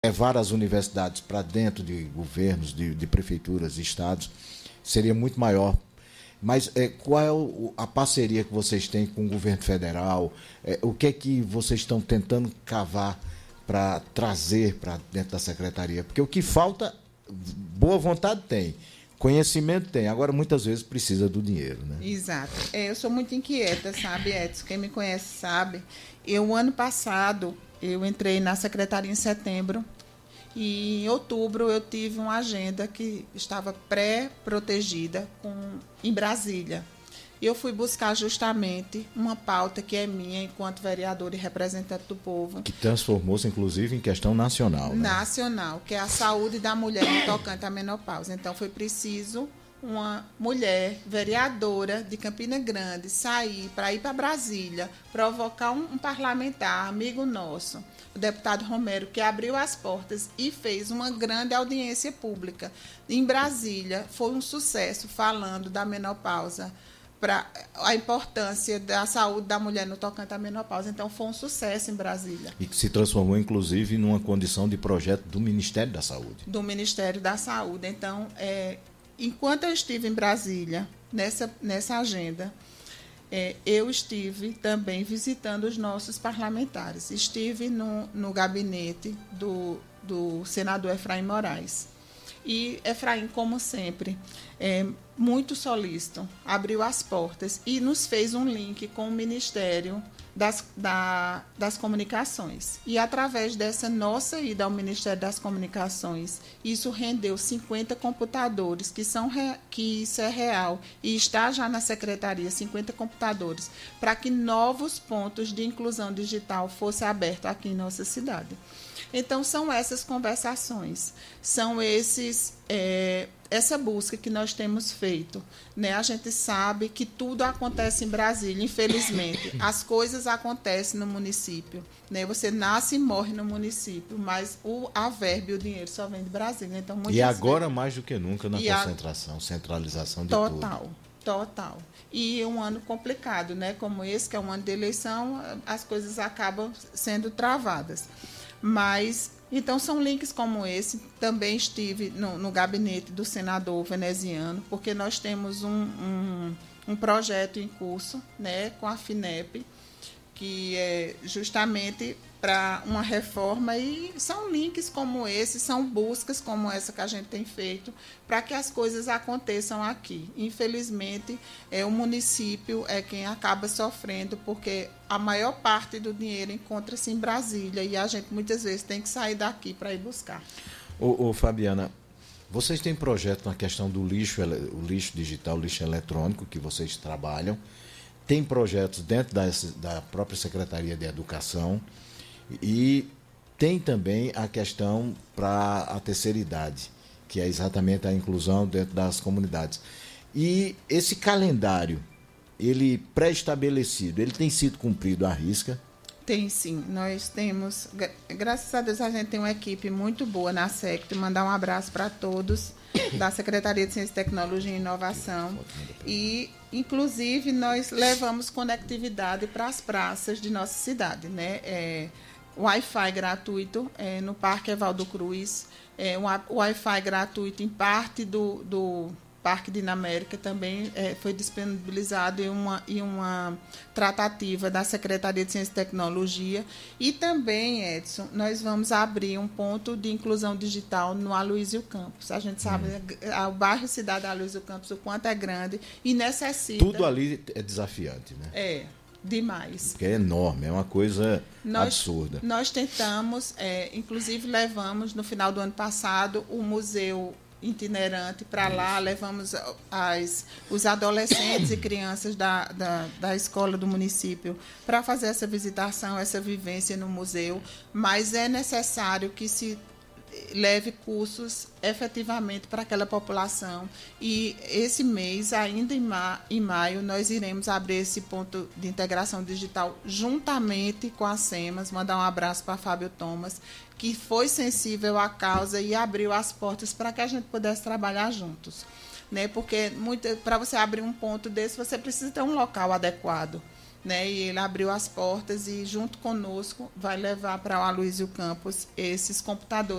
levar as universidades para dentro de governos, de prefeituras, de estados, seria muito maior. Mas qual é a parceria que vocês têm com o governo federal? O que é que vocês estão tentando cavar para trazer para dentro da secretaria? Porque o que falta, boa vontade tem, conhecimento tem, agora muitas vezes precisa do dinheiro, né? Exato. Eu sou muito inquieta, sabe, Edson? Quem me conhece sabe. Eu, ano passado, eu entrei na secretaria em setembro e em outubro eu tive uma agenda que estava pré-protegida em Brasília. E eu fui buscar justamente uma pauta que é minha enquanto vereadora e representante do povo. Que transformou-se, inclusive, em questão nacional. Né? Nacional, que é a saúde da mulher no tocante à menopausa. Então, foi preciso uma mulher vereadora de Campina Grande sair para ir para Brasília, provocar um parlamentar, amigo nosso, o deputado Romero, que abriu as portas e fez uma grande audiência pública. Em Brasília, foi um sucesso falando da menopausa, para a importância da saúde da mulher no tocante à menopausa. Então, foi um sucesso em Brasília. E que se transformou, inclusive, numa condição de projeto do Ministério da Saúde. Do Ministério da Saúde. Então, enquanto eu estive em Brasília, nessa agenda, eu estive também visitando os nossos parlamentares. Estive no gabinete do senador Efraim Moraes. E Efraim, como sempre, muito solícito, abriu as portas e nos fez um link com o Ministério das Comunicações. E, através dessa nossa ida ao Ministério das Comunicações, isso rendeu 50 computadores, que isso é real, e está já na Secretaria, 50 computadores, para que novos pontos de inclusão digital fossem abertos aqui em nossa cidade. Então, são essas conversações, são essa busca que nós temos feito. Né? A gente sabe que tudo acontece em Brasília, infelizmente. As coisas acontecem no município. Né? Você nasce e morre no município, mas a verba e o dinheiro só vem de Brasília. Então, e agora, mais do que nunca, na centralização de tudo. Total. E um ano complicado, né? Como esse, que é um ano de eleição, as coisas acabam sendo travadas. Mas, então, são links como esse. Também estive no gabinete do senador veneziano, porque nós temos um projeto em curso, né, com a FINEP, que é justamente para uma reforma, e são links como esse, são buscas como essa que a gente tem feito para que as coisas aconteçam aqui. Infelizmente, o município é quem acaba sofrendo, porque a maior parte do dinheiro encontra-se em Brasília e a gente muitas vezes tem que sair daqui para ir buscar. Fabiana, vocês têm projeto na questão do lixo, o lixo digital, o lixo eletrônico, que vocês trabalham, tem projetos dentro da própria Secretaria de Educação, e tem também a questão para a terceira idade, que é exatamente a inclusão dentro das comunidades. E esse calendário, ele pré-estabelecido, ele tem sido cumprido à risca? Tem sim, nós temos, graças a Deus a gente tem uma equipe muito boa na SECT, mandar um abraço para todos da Secretaria de Ciência, Tecnologia e Inovação, e inclusive nós levamos conectividade para as praças de nossa cidade, né? Wi-Fi gratuito no Parque Evaldo Cruz, Wi-Fi gratuito em parte do Parque Dinamérica também foi disponibilizado em uma tratativa da Secretaria de Ciência e Tecnologia. E também, Edson, nós vamos abrir um ponto de inclusão digital no Aloysio Campos. A gente sabe o bairro Cidade Aloysio Campos, o quanto é grande e necessita... Tudo ali é desafiante, né? Demais. Porque é enorme, é uma coisa absurda. Nós tentamos, inclusive levamos no final do ano passado o museu itinerante para lá, levamos os adolescentes e crianças da escola do município para fazer essa visitação, essa vivência no museu, mas é necessário que se leve cursos efetivamente para aquela população. E esse mês, ainda em maio, nós iremos abrir esse ponto de integração digital juntamente com a SEMAS. Mandar um abraço para Fábio Thomas, que foi sensível à causa e abriu as portas para que a gente pudesse trabalhar juntos. Né? Porque para você abrir um ponto desse, você precisa ter um local adequado. Né? E ele abriu as portas e, junto conosco, vai levar para o Aloysio Campos esses computadores.